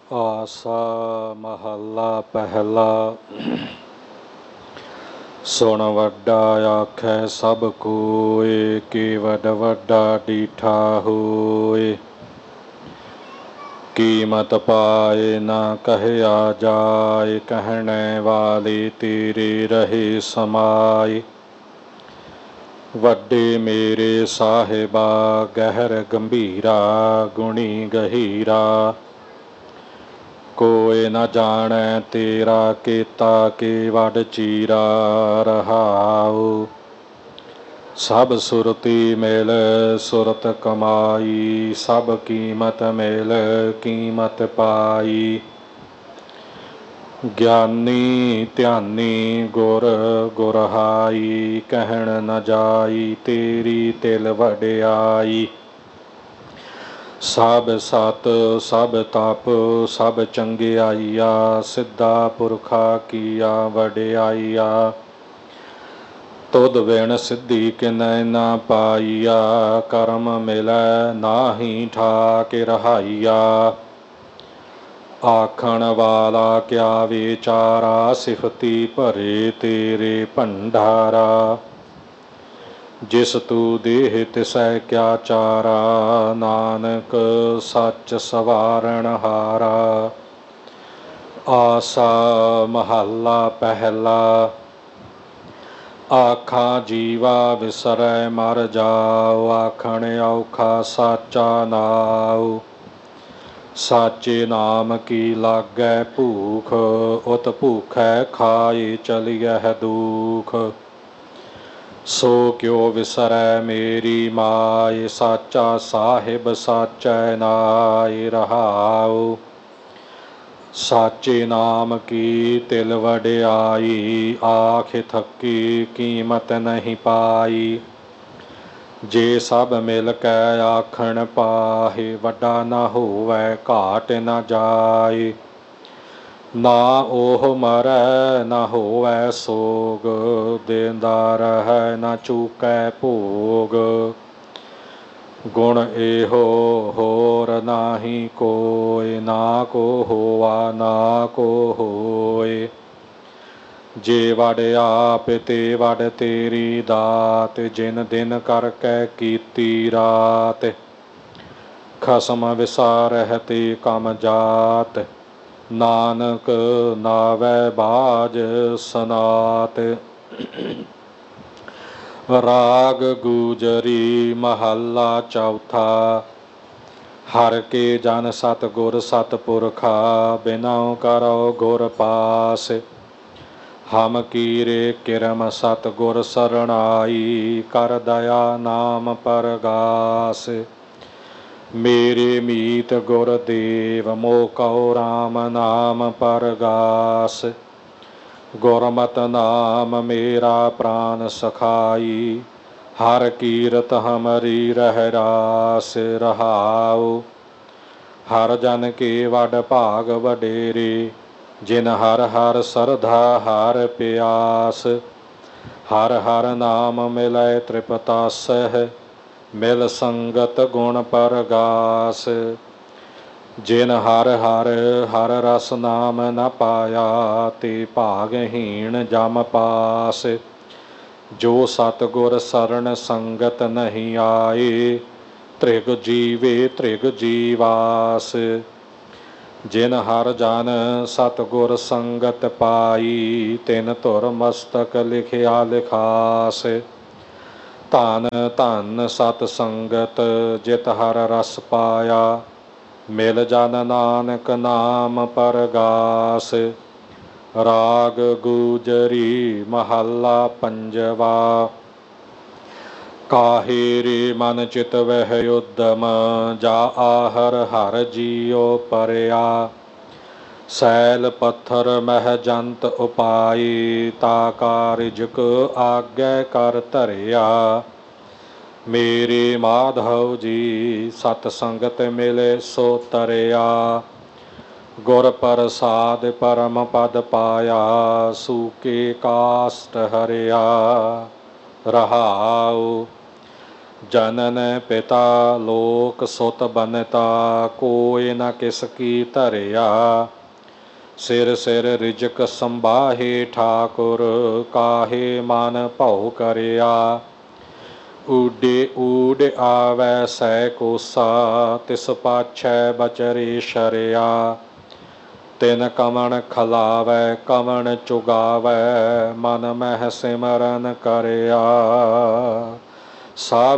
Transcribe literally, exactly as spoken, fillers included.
ਆਸਾ ਮਹੱਲਾ ਪਹਿਲਾ। ਸੁਣ ਵੱਡਾ ਆਖੈ ਸਭ ਕੋਇ, ਕੀ ਵੱਡ ਵੱਡਾ ਡੀਠਾ ਹੋਇ। ਕੀਮਤ ਪਾਏ ਨਾ ਕਹਿਆ ਜਾਇ, ਕਹਿਣੇ ਵਾਲੀ ਤੇਰੇ ਰਹੇ ਸਮਾਏ। ਵੱਡੇ ਮੇਰੇ ਸਾਹਿਬਾ ਗਹਿਰ ਗੰਭੀਰਾ, ਗੁਣੀ ਗਹੀਰਾ। ਕੋਇ ਨ ਜਾਣੈ ਤੇਰਾ ਕੀਤਾ, ਕੀ ਵੱਡ ਚੀਰਾ ਰਹਾਉ। ਸਭ ਸੁਰਤੀ ਮਿਲ ਸੁਰਤ ਕਮਾਈ, ਸਭ ਕੀਮਤ ਮਿਲ ਕੀਮਤ ਪਾਈ। ਗਿਆਨੀ ਧਿਆਨੀ ਗੁਰ ਗੁਰਹਾਈ, ਕਹਿਣ ਨ ਜਾਈ ਤੇਰੀ ਤਿਲ ਵਡਿਆਈ। ਸਭ ਸਤ ਸਭ ਤਪ ਸਭ ਚੰਗਿਆਈਆ, ਸਿੱਧਾ ਪੁਰਖਾ ਕੀਆ ਵਡਿਆਈਆ। ਤੁਧ ਬਿਨ ਸਿੱਧੀ ਕਿਨੈ ਨਾ ਪਾਈਆ, ਕਰਮ ਮਿਲੈ ਨਾਹੀ ਠਾਕ ਰਹਾਈਆ। ਆਖਣ ਵਾਲਾ ਕਿਆ ਵਿਚਾਰਾ, ਸਿਫਤੀ ਭਰੇ ਤੇਰੇ ਭੰਡਾਰਾ। ਜਿਸ ਤੂੰ ਦੇਹ ਤਿਸੈ ਕਿਆ ਚਾਰਾ, ਨਾਨਕ ਸੱਚ ਸਵਾਰਣ ਹਾਰਾ। ਆਸਾ ਮਹੱਲਾ ਪਹਿਲਾ। ਆਖਾਂ ਜੀਵਾ ਵਿਸਰੈ ਮਰ ਜਾਉ, ਆਖਣ ਔਖਾ ਸਾਚਾ ਨਾਉ। ਸਾਚੇ ਨਾਮ ਕੀ ਲਾਗੈ ਭੂਖ, ਉਤ ਭੂਖੈ ਖਾਏ ਚਲਿਐ ਦੂਖ। ਸੋ ਕਿਉ ਵਿਸਰੈ ਮੇਰੀ ਮਾਇ, ਸਾਚਾ ਸਾਹਿਬ ਸਾਚੈ ਨਾਇ ਰਹਾਉ। ਸਾਚੇ ਨਾਮ ਕੀ ਤਿਲ ਵਡਿਆਈ, ਆਖ ਥੱਕੀ ਕੀਮਤ ਨਹੀਂ ਪਾਈ। ਜੇ ਸਭ ਮਿਲ ਕੈ ਆਖਣ ਪਾਹੇ, ਵੱਡਾ ਨਾ ਹੋਵੈ ਘਾਟ ਨ ਜਾਏ। ਨਾ ਉਹ ਮਰੈ ਨਾ ਹੋਵੈ ਸੋਗ, ਦੇਂਦਾ ਰਹੈ ਨਾ ਚੂਕੈ ਭੋਗ। ਗੁਣ ਇਹੋ ਹੋਰ ਨਾਹੀ ਕੋਇ, ਨਾ ਕੋ ਹੋਆ ਨਾ ਕੋ ਹੋਇ। ਜੇ ਵਡ ਆਪ ਤੇ ਵਡ ਤੇਰੀ ਦਾਤ, ਜਿਨ ਦਿਨ ਕਰਕੇ ਕੀਤੀ ਰਾਤ। ਖਸਮ ਵਿਸਾਰਹਿ ਤੇ ਕਮ ਜਾਤ, ਨਾਨਕ ਨਾਵੈ ਬਾਝ ਸਨਾਤ। ਰਾਗ ਗੁਜਰੀ ਮਹੱਲਾ ਚੌਥਾ। ਹਰਿ ਕੇ ਜਨ ਸਤਿਗੁਰ ਸਤਿਪੁਰਖਾ, ਬਿਨਉ ਕਰਉ ਗੁਰ ਪਾਸ। ਹਮ ਕੀਰੇ ਕਿਰਮ ਸਤਿਗੁਰ ਸਰਣਾਈ, ਕਰ ਦਇਆ ਨਾਮ ਪਰਗਾਸ। ਮੇਰੇ ਮੀਤ ਗੁਰਦੇਵ ਮੋਹ ਕਉ ਰਾਮ ਨਾਮ ਪਰਗਾਸ। ਗੁਰਮਤਿ ਨਾਮ ਮੇਰਾ ਪ੍ਰਾਨ ਸਖਾਈ, ਹਰਿ ਕੀਰਤ ਹਮਰੀ ਰਹਿ ਰਾਸ ਰਹਾਉ। ਹਰਿ ਜਨ ਕੇ ਵਡ ਭਾਗ ਵਡੇਰੇ, ਜਿਨ ਹਰਿ ਹਰਿ ਸਰਧਾ ਹਰਿ ਪਿਆਸ। ਹਰਿ ਹਰਿ ਨਾਮ ਮਿਲੈ ਤ੍ਰਿਪਤਾਸਹਿ, ਮਿਲ ਸੰਗਤ ਗੁਣ ਪਰਗਾਸ। ਜਿਨ ਹਰਿ ਹਰਿ ਹਰਿ ਰਸ ਨਾਮ ਨ ਪਾਇਆ, ਤੇ ਭਾਗਹੀਣ ਜਮ ਪਾਸ। ਜੋ ਸਤਿਗੁਰ ਸਰਣ ਸੰਗਤ ਨਹੀਂ ਆਏ, ਤ੍ਰਿਗ ਜੀਵੇ ਤ੍ਰਿਗ ਜੀਵਾਸ। ਜਿਨ ਹਰਿ ਜਨ ਸਤਿਗੁਰ ਸੰਗਤ ਪਾਈ, ਤਿਨ ਧੁਰ ਮਸਤਕ ਲਿਖਿਆ ਲਿਖਾਸ। ਧਨ ਧਨ ਸਤ ਸੰਗਤ ਜਿਤ ਹਰਿ ਰਸ ਪਾਇਆ, ਮਿਲ ਜਨ ਨਾਨਕ ਨਾਮ ਪਰਗਾਸ। ਰਾਗ ਗੁਜਰੀ ਮਹੱਲਾ ਪੰਜਵਾ। ਕਾਹੇ ਰੇ ਮਨ ਚਿਤ ਵਹਿ ਉਦਮ, ਜਾ ਆਹਰ ਹਰਿ ਜੀਉ ਪਰਿਆ। ਸੈਲ ਪੱਥਰ ਮਹਿ ਜੰਤ ਉਪਾਈ, ਤਾ ਕਾਰਜਕ ਆਗੇ ਕਰ ਧਰਿਆ। ਮੇਰੇ ਮਾਧਵ ਜੀ ਸਤ ਸੰਗਤ ਮਿਲੇ ਸੋ ਤਰਿਆ। ਗੁਰ ਪ੍ਰਸਾਦਿ ਪਰਮ ਪਦ ਪਾਇਆ, ਸੂਕੇ ਕਾਸ਼ਟ ਹਰਿਆ ਰਹਾਉ। ਜਨਨ ਪਿਤਾ ਲੋਕ ਸੁਤ ਬਨਤਾ, ਕੋਇ ਨ ਕਿਸ ਕੀ ਧਰਿਆ। ਸਿਰ ਸਿਰ ਰਿਜਕ ਸੰਬਾਹੇ ਠਾਕੁਰ, ਕਾਹੇ ਮਨ ਭਉ ਕਰਿਆ। ਊਡੇ ਊਡ ਆਵੈ ਸੈ ਕੋਸਾ, ਤਿਸ ਪਾਛੈ ਬਚਰੇ ਸ਼ਰਿਆ। ਤਿਨ ਕਵਣ ਖਲਾਵੈ ਕਵਣ ਚੁਗਾਵੈ, ਮਨ ਮਹਿ ਸਿਮਰਨ ਕਰਿਆ। ਸਭ